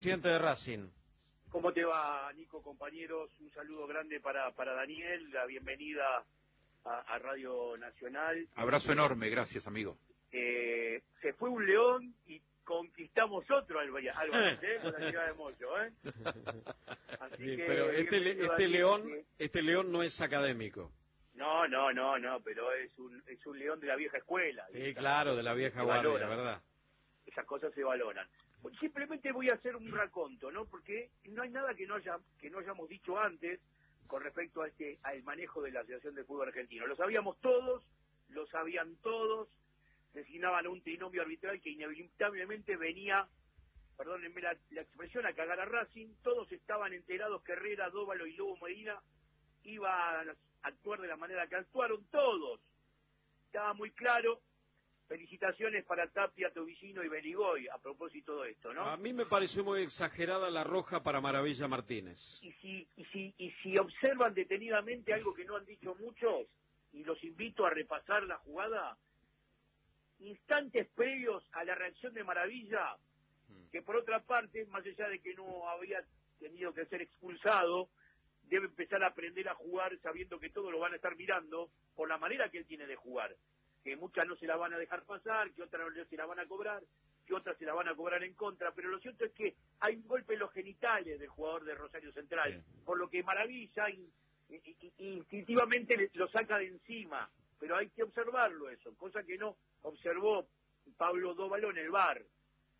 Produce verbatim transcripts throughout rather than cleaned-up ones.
Presidente de Racing. ¿Cómo te va, Nico, compañeros? Un saludo grande para, para Daniel, la bienvenida a, a Radio Nacional. Abrazo enorme, gracias, amigo. Eh, se fue un león y conquistamos otro, Álvarez, ¿eh? Con la ciudad de Moyo, ¿eh? Así Sí, que, pero este, le- este Daniel, león, que... este león no es académico. No, no, no, no, pero es un, es un león de la vieja escuela. Sí, claro, de la vieja Se guardia, valoran. ¿verdad? Esas cosas se valoran. Simplemente voy a hacer un raconto, ¿no? Porque no hay nada que no haya que no hayamos dicho antes con respecto a este al manejo de la Asociación de Fútbol Argentino. Lo sabíamos todos, lo sabían todos, designaban un trinomio arbitral que inevitablemente venía, perdónenme la, la expresión, a cagar a Racing. Todos estaban enterados que Herrera, Dóvalo y Lobo Medina iban a actuar de la manera que actuaron, todos. Estaba muy claro. Felicitaciones para Tapia, Tobillino y Beligoy a propósito de esto, ¿no? A mí me pareció muy exagerada la roja para Maravilla Martínez. Y si, y si, y si observan detenidamente algo que no han dicho muchos, y los invito a repasar la jugada, instantes previos a la reacción de Maravilla, que por otra parte, más allá de que no había tenido que ser expulsado, debe empezar a aprender a jugar sabiendo que todos lo van a estar mirando por la manera que él tiene de jugar. Que muchas no se la van a dejar pasar, que otras no se la van a cobrar, que otras se la van a cobrar en contra, pero lo cierto es que hay un golpe en los genitales del jugador de Rosario Central, sí. Por lo que Maravilla in, in, in, instintivamente lo saca de encima, pero hay que observarlo eso, cosa que no observó Pablo Dóvalo en el V A R.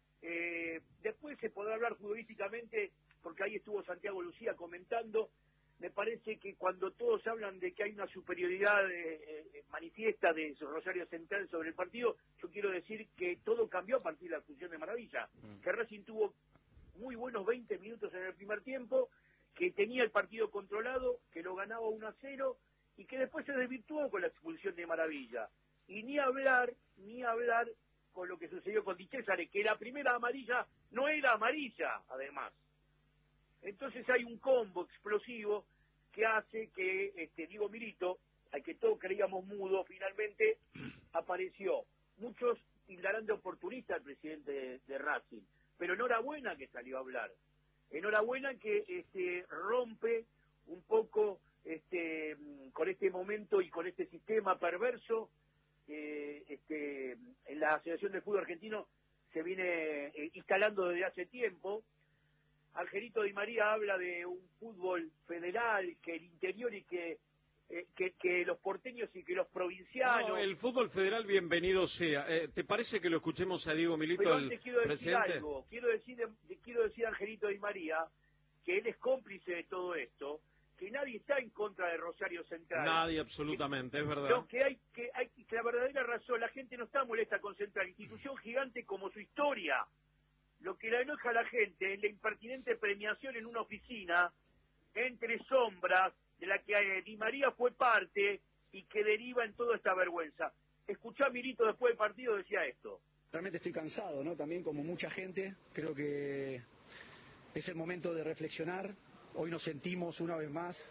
Eh, después se podrá hablar futbolísticamente, porque ahí estuvo Santiago Lucía comentando. Me parece que cuando todos hablan de que hay una superioridad eh, eh, manifiesta de Rosario Central sobre el partido, yo quiero decir que todo cambió a partir de la expulsión de Maravilla. Mm. Que Racing tuvo muy buenos veinte minutos en el primer tiempo, que tenía el partido controlado, que lo ganaba uno a cero y que después se desvirtuó con la expulsión de Maravilla. Y ni hablar, ni hablar con lo que sucedió con Di Cesare, que la primera amarilla no era amarilla, además. Entonces hay un combo explosivo que hace que este Diego Milito, al que todos creíamos mudo, finalmente apareció. Muchos tildarán de oportunista al presidente de, de Racing, pero enhorabuena que salió a hablar. Enhorabuena que este rompe un poco este con este momento y con este sistema perverso que este, en la Asociación de Fútbol Argentino se viene eh, instalando desde hace tiempo. Angelito Di María habla de un fútbol federal, que el interior y que, eh, que, que los porteños y que los provincianos... No, el fútbol federal bienvenido sea. Eh, ¿Te parece que lo escuchemos a Diego Milito, Pero el antes quiero decir presidente? algo, quiero decir, quiero decir a Angelito Di María que él es cómplice de todo esto, que nadie está en contra de Rosario Central. Nadie, absolutamente, que, es verdad. Lo que hay que, hay que la verdadera razón, la gente no está molesta con Central, institución gigante como su historia. Lo que le enoja a la gente es la impertinente premiación en una oficina entre sombras de la que eh, Di María fue parte y que deriva en toda esta vergüenza. Escuchá a Milito después del partido, decía esto. Realmente estoy cansado, ¿no? También como mucha gente, creo que es el momento de reflexionar. Hoy nos sentimos una vez más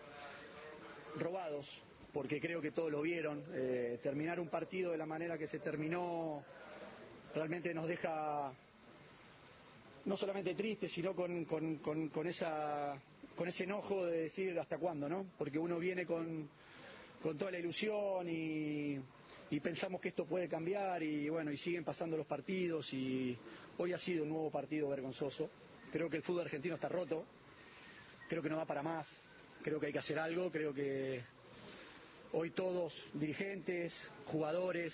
robados, porque creo que todos lo vieron. Eh, terminar un partido de la manera que se terminó realmente nos deja... no solamente triste, sino con, con, con, con, esa, con ese enojo de decir hasta cuándo, ¿no? Porque uno viene con, con toda la ilusión y, y pensamos que esto puede cambiar y bueno, y siguen pasando los partidos y hoy ha sido un nuevo partido vergonzoso. Creo que el fútbol argentino está roto, creo que no va para más, creo que hay que hacer algo, creo que hoy todos, dirigentes, jugadores,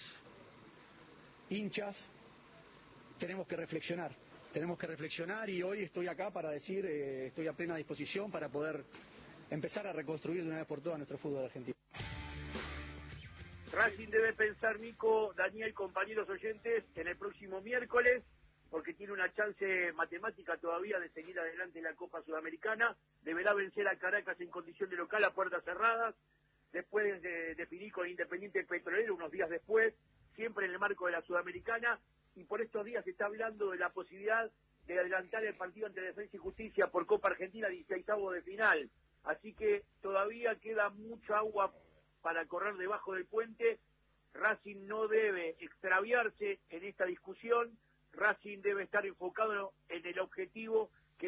hinchas, tenemos que reflexionar. Tenemos que reflexionar y hoy estoy acá para decir, eh, estoy a plena disposición para poder empezar a reconstruir de una vez por todas nuestro fútbol argentino. Racing debe pensar, Nico, Daniel, compañeros oyentes, en el próximo miércoles, porque tiene una chance matemática todavía de seguir adelante en la Copa Sudamericana. Deberá vencer a Caracas en condición de local a puertas cerradas, después de definir con Independiente Petrolero unos días después, siempre en el marco de la Sudamericana. Y por estos días se está hablando de la posibilidad de adelantar el partido ante Defensa y Justicia por Copa Argentina, dieciseisavo de final. Así que todavía queda mucha agua para correr debajo del puente. Racing no debe extraviarse en esta discusión. Racing debe estar enfocado en el objetivo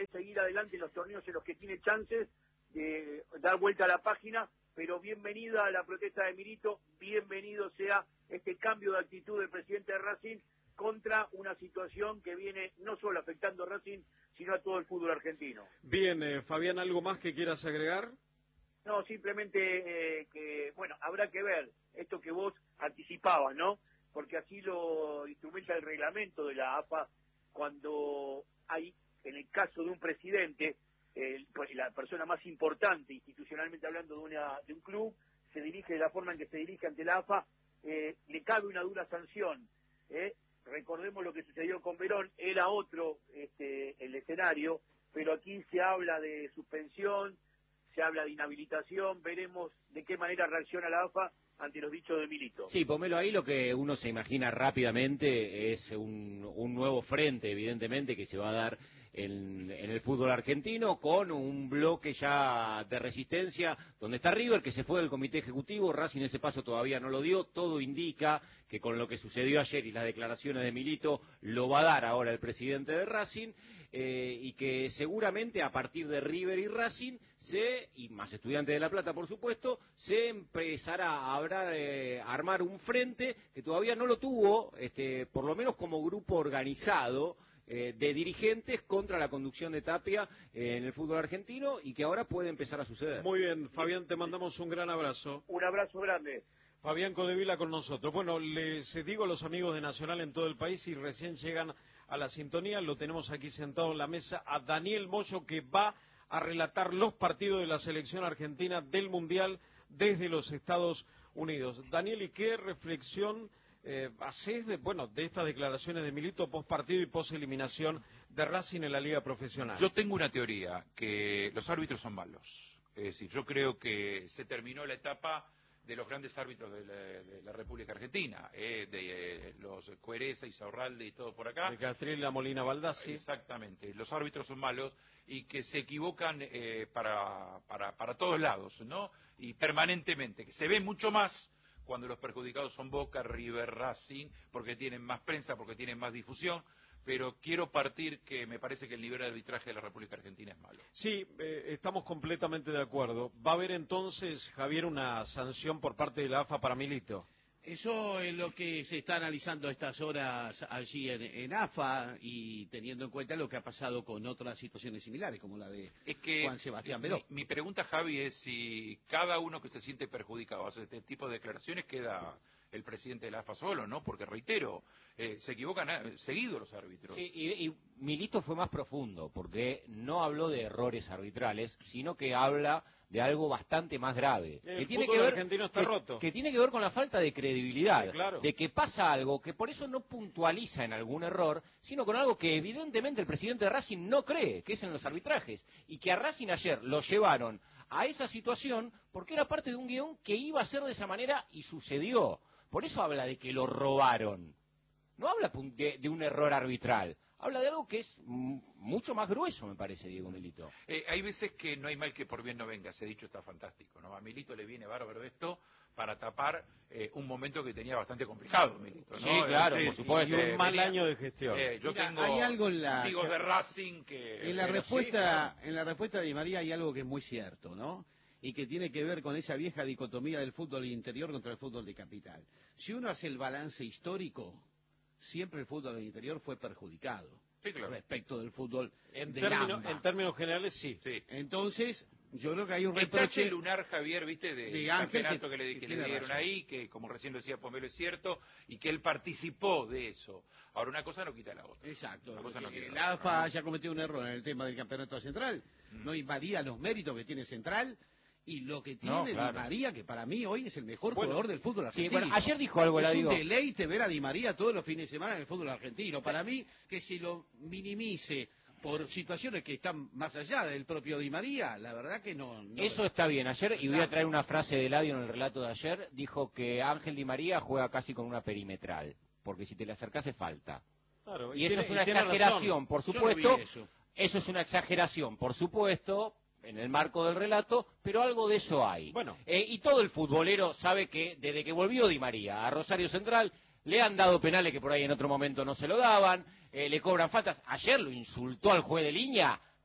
adelante en los torneos en los que tiene chances de dar vuelta a la página, pero bienvenida a la protesta de Milito, bienvenido sea este cambio de actitud del presidente de Racing contra una situación que viene no solo afectando a Racing, sino a todo el fútbol argentino. Bien, eh, Fabián, ¿algo más que quieras agregar? No, simplemente eh, que, bueno, habrá que ver esto que vos anticipabas, ¿no? Porque así lo instrumenta el reglamento de la A F A cuando hay, en el caso de un presidente, eh, la persona más importante institucionalmente hablando de, una, de un club, se dirige de la forma en que se dirige ante la A F A, eh, le cabe una dura sanción, ¿eh? Recordemos lo que sucedió con Verón, era otro este, el escenario, pero aquí se habla de suspensión, se habla de inhabilitación, veremos de qué manera reacciona la A F A ante los dichos de Milito. Sí, Pomelo, ahí lo que uno se imagina rápidamente es un, un nuevo frente, evidentemente, que se va a dar en, en el fútbol argentino, con un bloque ya de resistencia, donde está River, que se fue del comité ejecutivo, Racing ese paso todavía no lo dio, todo indica que con lo que sucedió ayer y las declaraciones de Milito, lo va a dar ahora el presidente de Racing, eh, y que seguramente a partir de River y Racing, se, y más Estudiantes de La Plata por supuesto, se empezará a, hablar, eh, a armar un frente que todavía no lo tuvo, este, por lo menos como grupo organizado, Eh, de dirigentes contra la conducción de Tapia eh, en el fútbol argentino y que ahora puede empezar a suceder. Muy bien, Fabián, te mandamos un gran abrazo. Un abrazo grande. Fabián Codevila con nosotros. Bueno, les digo a los amigos de Nacional en todo el país, y recién llegan a la sintonía, lo tenemos aquí sentado en la mesa, a Daniel Moyo, que va a relatar los partidos de la selección argentina del Mundial desde los Estados Unidos. Daniel, ¿y qué reflexión Eh, hacés de, bueno, de estas declaraciones de Milito post partido y post eliminación de Racing en la Liga Profesional? Yo tengo una teoría, que los árbitros son malos. Es decir, yo creo que se terminó la etapa de los grandes árbitros de la, de la República Argentina, eh, de eh, los Cuereza, Isaurralde y todo por acá. De Castrilla, Molina, Baldassi. Exactamente, los árbitros son malos y que se equivocan eh, para, para, para todos lados, ¿no? Y permanentemente, que se ve mucho más cuando los perjudicados son Boca, River, Racing, porque tienen más prensa, porque tienen más difusión, pero quiero partir que me parece que el nivel de arbitraje de la República Argentina es malo. Sí, eh, estamos completamente de acuerdo. ¿Va a haber entonces, Javier, una sanción por parte de la A F A para Milito? Eso es lo que se está analizando a estas horas allí en, en A F A y teniendo en cuenta lo que ha pasado con otras situaciones similares, como la de es que Juan Sebastián Verón. Mi, mi pregunta, Javi, es si cada uno que se siente perjudicado hace este tipo de declaraciones, queda el presidente de la A F A solo, ¿no? Porque, reitero, eh, se equivocan eh, seguido los árbitros. Sí, y, y Milito fue más profundo, porque no habló de errores arbitrales, sino que habla de algo bastante más grave. El que tiene fútbol que ver, argentino está que, roto. que tiene que ver con la falta de credibilidad, Sí, claro. de que pasa algo que por eso no puntualiza en algún error, sino con algo que evidentemente el presidente de Racing no cree, que es en los arbitrajes, y que a Racing ayer lo llevaron a esa situación porque era parte de un guión que iba a ser de esa manera y sucedió. Por eso habla de que lo robaron. No habla de, de un error arbitral. Habla de algo que es m- mucho más grueso, me parece, Diego Milito. Eh, hay veces que no hay mal que por bien no venga, ese dicho está fantástico, ¿no? A Milito le viene bárbaro esto para tapar eh, un momento que tenía bastante complicado, Milito, ¿no? Sí, claro, Es decir, por supuesto. Y un eh, mal venía- año de gestión. Eh, yo Mira, tengo hay algo en la- amigos de Racing que... En la pero respuesta, sí, en la respuesta de Di María hay algo que es muy cierto, ¿no? Y que tiene que ver con esa vieja dicotomía del fútbol interior contra el fútbol de capital. Si uno hace el balance histórico, siempre el fútbol del interior fue perjudicado sí, claro. respecto del fútbol En, de término- gamba. en términos generales, sí. Sí. Entonces, yo creo que hay un Está ese reproche. lunar, Javier, viste, de, de del Ángel campeonato que- que, le, que que le tiene dieron razón. ahí, que como recién lo decía Pomelo es cierto, y que él participó de eso. Ahora, una cosa no quita la otra. Exacto. Una cosa no que quita el la A F A otra, ¿no? haya cometido un error en el tema del campeonato central. Mm. No invadía los méritos que tiene Central. Y lo que tiene No, Di claro. María, que para mí hoy es el mejor Bueno, jugador del fútbol Sí, argentino. bueno, ayer dijo algo, la Es digo. un deleite ver a Di María todos los fines de semana en el fútbol argentino. Para mí, que se lo minimice por situaciones que están más allá del propio Di María, la verdad que no... no Eso está bien. Ayer, y voy a traer una frase de Eladio en el relato de ayer, dijo que Ángel Di María juega casi con una perimetral, porque si te le acercas falta. Claro, Y eso tiene- es una tiene exageración, razón. por Yo no supuesto. vi eso. Eso es una exageración, por supuesto, en el marco del relato, pero algo de eso hay. Bueno. Eh, y todo el futbolero sabe que desde que volvió Di María a Rosario Central, le han dado penales que por ahí en otro momento no se lo daban, eh, le cobran faltas. Ayer lo insultó al juez de línea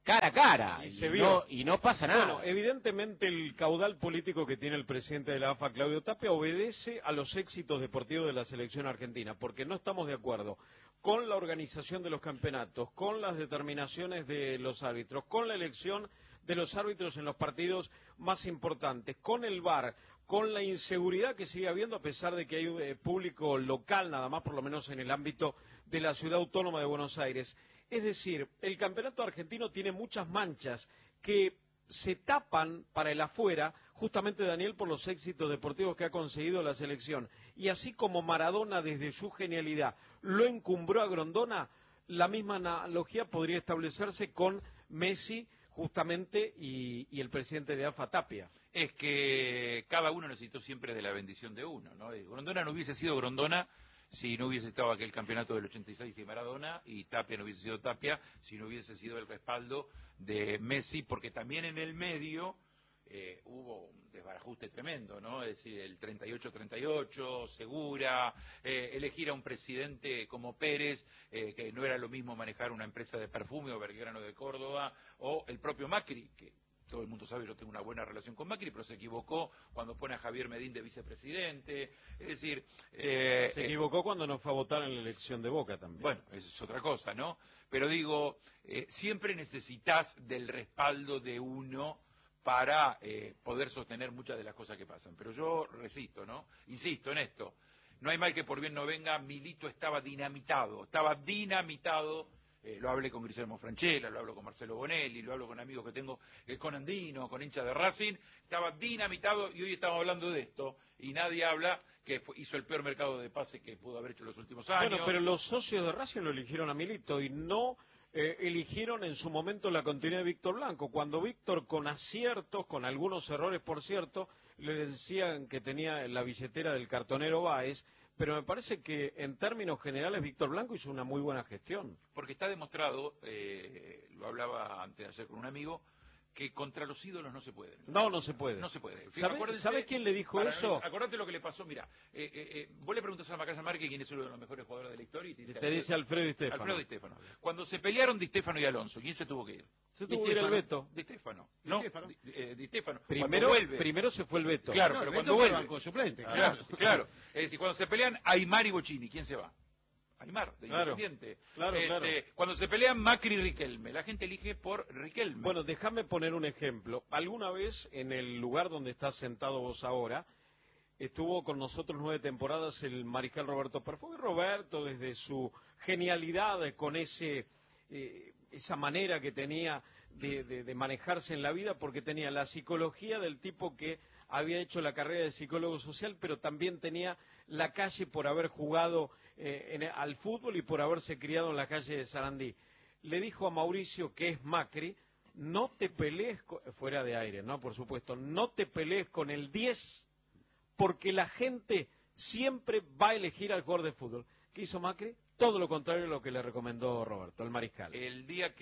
cara a cara, Y y, se no, vio. y no pasa nada. Bueno, evidentemente el caudal político que tiene el presidente de la A F A, Claudio Tapia, obedece a los éxitos deportivos de la selección argentina, porque no estamos de acuerdo con la organización de los campeonatos, con las determinaciones de los árbitros, con la elección de los árbitros en los partidos más importantes, con el V A R, con la inseguridad que sigue habiendo a pesar de que hay eh, público local, nada más por lo menos en el ámbito de la ciudad autónoma de Buenos Aires. Es decir, el campeonato argentino tiene muchas manchas que se tapan para el afuera, justamente, Daniel, por los éxitos deportivos que ha conseguido la selección. Y así como Maradona, desde su genialidad, lo encumbró a Grondona, la misma analogía podría establecerse con Messi, justamente, y, y el presidente de A F A, Tapia. Es que cada uno necesitó siempre de la bendición de uno, ¿no? Grondona no hubiese sido Grondona si no hubiese estado aquel campeonato del ochenta y seis y Maradona, y Tapia no hubiese sido Tapia si no hubiese sido el respaldo de Messi, porque también en el medio eh, hubo un desbarajuste tremendo, ¿no? Es decir, el treinta y ocho treinta y ocho, Segura, eh, elegir a un presidente como Pérez, eh, que no era lo mismo manejar una empresa de perfume o Belgrano de Córdoba, o el propio Macri, que todo el mundo sabe, yo tengo una buena relación con Macri, pero se equivocó cuando pone a Javier Medín de vicepresidente. Es decir... Eh, se equivocó eh, cuando no fue a votar en la elección de Boca también. Bueno, eso es otra cosa, ¿no? Pero digo, eh, siempre necesitas del respaldo de uno para eh, poder sostener muchas de las cosas que pasan. Pero yo resisto, ¿no? Insisto en esto. No hay mal que por bien no venga. Milito estaba dinamitado, estaba dinamitado. Eh, lo hablé con Guillermo Franchella, lo hablo con Marcelo Bonelli, lo hablo con amigos que tengo, eh, con Andino, con hinchas de Racing. Estaba dinamitado y hoy estamos hablando de esto. Y nadie habla que fue, hizo el peor mercado de pase que pudo haber hecho en los últimos años. Bueno, pero los socios de Racing lo eligieron a Milito y no eh, eligieron en su momento la continuidad de Víctor Blanco. Cuando Víctor, con aciertos, con algunos errores por cierto, le decían que tenía la billetera del cartonero Báez. Pero me parece que en términos generales Víctor Blanco hizo una muy buena gestión. Porque está demostrado, eh, lo hablaba antes de ayer con un amigo, que contra los ídolos no se puede. No, no se puede. No se puede. ¿Sabe, ¿sabe quién le dijo para, eso? Acordate lo que le pasó, mira, eh, eh, eh, vos le preguntás a Macaya Márquez quién es uno de los mejores jugadores de la historia y te dice, te dice Alfredo Di Stéfano. Alfredo Di Stéfano. Cuando se pelearon Di Stéfano y Alonso, ¿quién se tuvo que ir? Se tuvo que ir el Beto. Di Stéfano. No, Di, eh, Di Stéfano. Primero, primero se fue el Beto. Claro, no, pero el cuando Beto vuelve. Banco suplente, claro, claro, claro. Es decir, cuando se pelean Aymar y Bocini, ¿quién se va? Aymar, de claro, Independiente. Claro, este, claro. Cuando se pelean Macri y Riquelme, la gente elige por Riquelme. Bueno, déjame poner un ejemplo. Alguna vez, en el lugar donde estás sentado vos ahora, estuvo con nosotros nueve temporadas el mariscal Roberto Perfume. Roberto, desde su genialidad, con ese eh, esa manera que tenía de, de, de manejarse en la vida, porque tenía la psicología del tipo que había hecho la carrera de psicólogo social, pero también tenía la calle por haber jugado eh, en, al fútbol y por haberse criado en la calle de Sarandí. Le dijo a Mauricio, que es Macri, no te pelees, con, fuera de aire, ¿no? Por supuesto, no te pelees con el diez, porque la gente siempre va a elegir al jugador de fútbol. ¿Qué hizo Macri? Todo lo contrario de lo que le recomendó Roberto, el mariscal. El día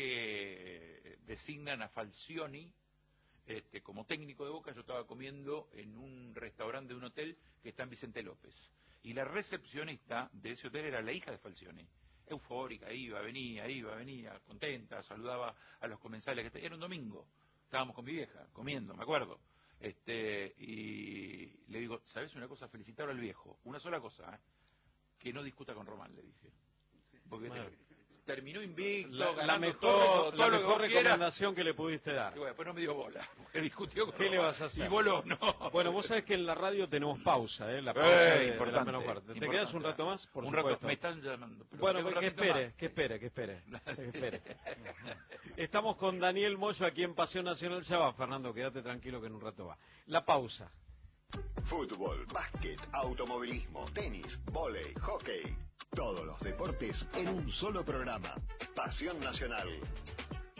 que designan a Falcioni este, como técnico de Boca, yo estaba comiendo en un restaurante de un hotel que está en Vicente López. Y la recepcionista de ese hotel era la hija de Falcioni. Eufórica, iba, venía, iba, venía, contenta, saludaba a los comensales. Que era un domingo, estábamos con mi vieja, comiendo, me acuerdo. Este, y le digo, ¿sabes una cosa? Felicitar al viejo. Una sola cosa, ¿eh? Que no discuta con Román, le dije. Porque bueno, terminó invicto, la, ganando la mejor, todo, la todo mejor lo que recomendación que le pudiste dar. Y bueno, después no me dio bola, porque discutió con ¿Qué Román, le vas a hacer? Y voló, no. Bueno, vos sabés que en la radio tenemos pausa, ¿eh? La pausa eh, de, importante, de la menor parte. ¿Te importante. quedas un rato más? Por un supuesto. Rato, me están llamando. Pero bueno, un que espere, más. que espere, que espere, que espere. Estamos con Daniel Moyo aquí en Pasión Nacional. Ya va, Fernando, quédate tranquilo que en un rato va. La pausa. Fútbol, básquet, automovilismo, tenis, vóley, hockey. Todos los deportes en un solo programa. Pasión Nacional.